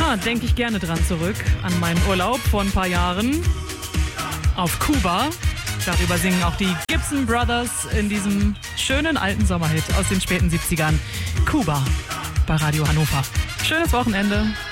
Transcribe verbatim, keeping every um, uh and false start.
Ja, denke ich gerne dran zurück an meinen Urlaub vor ein paar Jahren auf Kuba. Darüber singen auch die Gibson Brothers in diesem schönen alten Sommerhit aus den späten siebzigern. Kuba bei Radio Hannover. Schönes Wochenende.